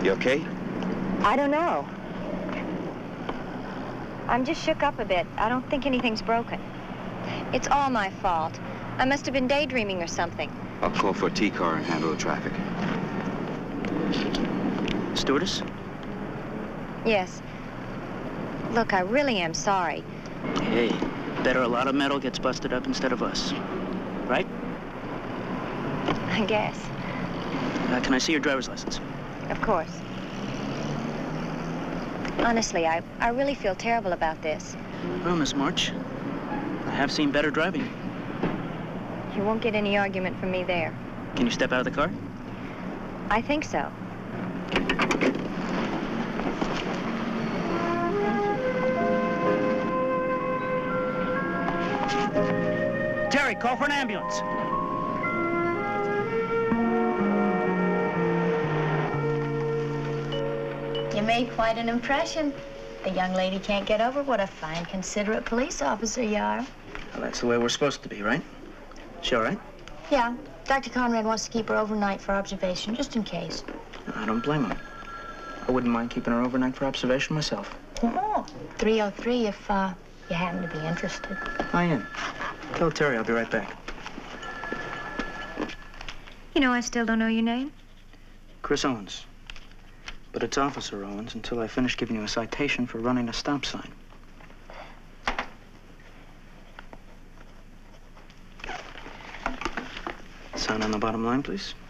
You okay? I don't know. I'm just shook up a bit. I don't think anything's broken. It's all my fault. I must have been daydreaming or something. I'll call for a T-car and handle the traffic. Stewardess? Yes. Look, I really am sorry. Hey, better a lot of metal gets busted up instead of us. Right? I guess. Can I see your driver's license? Of course. Honestly, I really feel terrible about this. Well, Miss March, I have seen better driving. You won't get any argument from me there. Can you step out of the car? I think so. Terry, call for an ambulance. You made quite an impression. The young lady can't get over what a fine, considerate police officer you are. Well, that's the way we're supposed to be, right? She all right? Yeah. Dr. Conrad wants to keep her overnight for observation, just in case. I don't blame him. I wouldn't mind keeping her overnight for observation myself. Oh, 303 if you happen to be interested. I am. Tell Terry I'll be right back. You know, I still don't know your name. Chris Owens. But it's Officer Owens until I finish giving you a citation for running a stop sign. Sign on the bottom line, please.